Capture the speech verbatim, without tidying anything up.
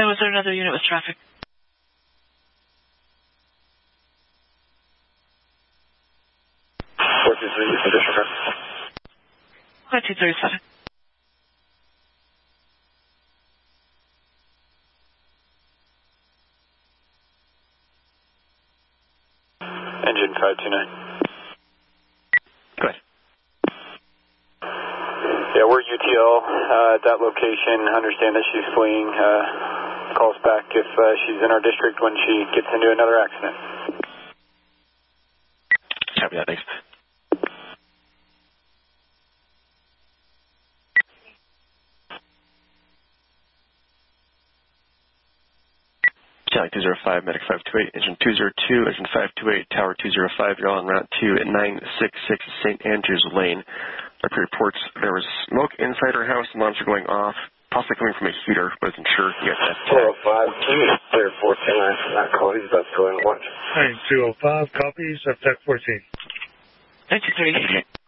Then was there another unit with traffic? four two three, Houston District. five two thirty-seven. Engine five two nine. Go ahead. Yeah, we're U T L uh, at that location. Understand that she's fleeing. Uh, calls back if uh, she's in our district when she gets into another accident. Copy that, thanks. Charlie two zero five, Medic five two eight, Engine two zero two, Engine five two eight, Tower two zero five, you're on route two at nine six six Saint Andrews Lane. R P reports there was smoke inside her house, alarms are going off, possibly coming from a heater, but isn't sure. You guys have four oh five, clear fourteen, not calling, about to go in lunch. two oh five, copies, F T E C fourteen. nineteen thirty-eight.